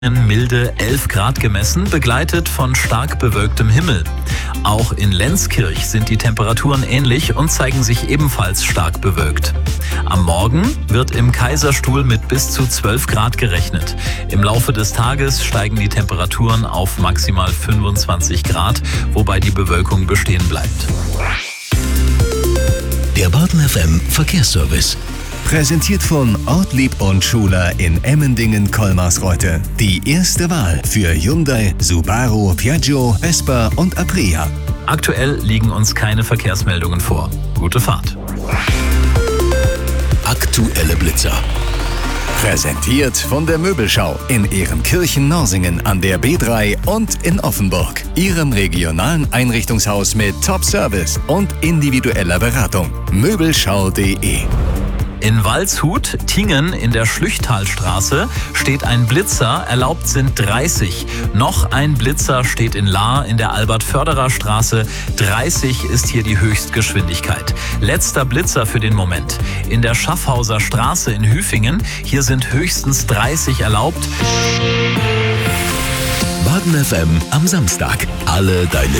Milde 11 Grad gemessen, begleitet von stark bewölktem Himmel. Auch in Lenzkirch sind die Temperaturen ähnlich und zeigen sich ebenfalls stark bewölkt. Am Morgen wird im Kaiserstuhl mit bis zu 12 Grad gerechnet. Im Laufe des Tages steigen die Temperaturen auf maximal 25 Grad, wobei die Bewölkung bestehen bleibt. Der Baden FM Verkehrsservice. Präsentiert von Ortlieb und Schuler in Emmendingen-Kolmarsreuth. Die erste Wahl für Hyundai, Subaru, Piaggio, Vespa und Aprilia. Aktuell liegen uns keine Verkehrsmeldungen vor. Gute Fahrt. Aktuelle Blitzer. Präsentiert von der Möbelschau in Ehrenkirchen-Norsingen an der B3 und in Offenburg. Ihrem regionalen Einrichtungshaus mit Top-Service und individueller Beratung. Möbelschau.de. In Waldshut, Tingen in der Schlüchtalstraße steht ein Blitzer, erlaubt sind 30. Noch ein Blitzer steht in Lahr in der Albert-Förderer-Straße. 30 ist hier die Höchstgeschwindigkeit. Letzter Blitzer für den Moment. In der Schaffhauser Straße in Hüfingen, hier sind höchstens 30 erlaubt. Baden FM am Samstag. Alle deine